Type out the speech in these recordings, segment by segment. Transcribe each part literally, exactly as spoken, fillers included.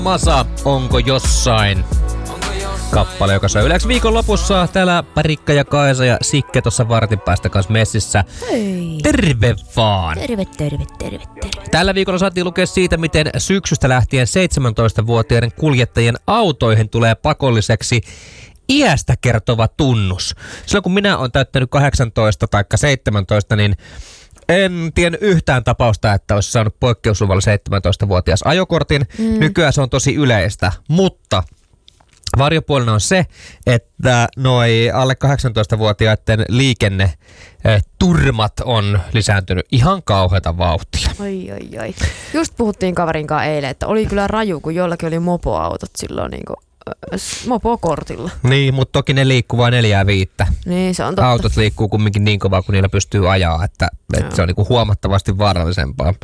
Masa, onko jossain? Kappale, joka soi yleensä viikon lopussa. Täällä Parikka ja Kaisa ja Sikke tuossa vartin päästä kanssa messissä. Hei. Terve vaan! Terve, terve, terve, terve. Tällä viikolla saatiin lukea siitä, miten syksystä lähtien seitsemäntoistavuotiaiden kuljettajien autoihin tulee pakolliseksi iästä kertova tunnus. Silloin kun minä olen täyttänyt kahdeksantoista tai seitsemäntoista, niin en tiedä yhtään tapausta, että olisi saanut poikkeusluvalla seitsemäntoistavuotias ajokortin. Mm. Nykyään se on tosi yleistä, mutta varjopuolena on se, että noi alle kahdeksantoistavuotiaiden liikenneturmat on lisääntynyt ihan kauheata vauhtia. Oi, oi, oi. Just puhuttiin kaverin kanssa eilen, että oli kyllä raju, kun jollakin oli mopoautot silloin niin kuin, äh, mopokortilla. Niin, mutta toki ne liikkuu vain neljää viittä. Niin, se on totta. Autot liikkuu kumminkin niin kovaa, kun niillä pystyy ajaa, että, että se on niin kuin huomattavasti vaarallisempaa. Öö,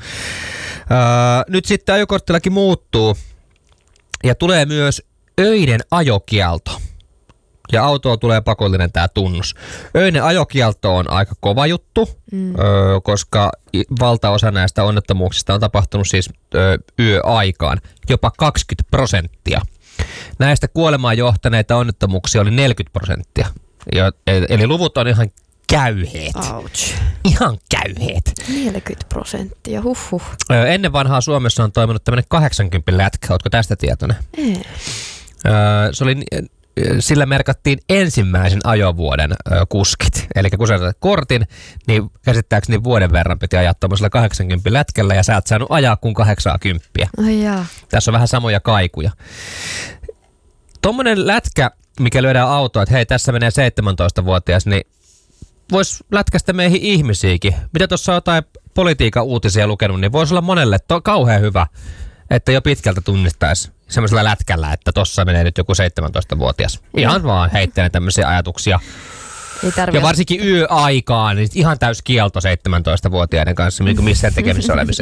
nyt sitten ajokorttilakin muuttuu ja tulee myös öinen ajokielto. Ja autoon tulee pakollinen tämä tunnus. Öinen ajokielto on aika kova juttu, mm. öö, koska valtaosa näistä onnettomuuksista on tapahtunut siis öö, yöaikaan, jopa kaksikymmentä prosenttia. Näistä kuolemaan johtaneita onnettomuuksia oli neljäkymmentä prosenttia. Ja, eli luvut on ihan käyheet. Ouch. Ihan käyheet. neljäkymmentä prosenttia, huhhuh. Öö, ennen vanhaa Suomessa on toiminut tämmöinen kahdeksankymmentä lätkä. Ootko tästä tietoinen? Ei. Öö, se oli, sillä merkattiin ensimmäisen ajovuoden öö, kuskit. Eli kun sä saat kortin, niin käsittääkseni vuoden verran piti ajaa tuollaisella kahdeksankymmentä lätkällä ja sä et saanut ajaa kuin kahdeksankymmentä. Ai jaa. Tässä on vähän samoja kaikuja. Tuommoinen lätkä, mikä lyödään autoon, että hei, tässä menee seitsemäntoistavuotias, niin voisi lätkästä meihin ihmisiäkin. Mitä tuossa on jotain politiikan uutisia lukenut, niin voisi olla monelle to- kauhean hyvä, että jo pitkältä tunnistaisi semmoisella lätkällä, että tossa menee nyt joku seitsemäntoistavuotias. Ihan vaan heittelen tämmöisiä ajatuksia. Ja varsinkin yöaikaan, niin ihan täys kielto seitsemäntoistavuotiaiden kanssa, missään tekemisissä olemiseen.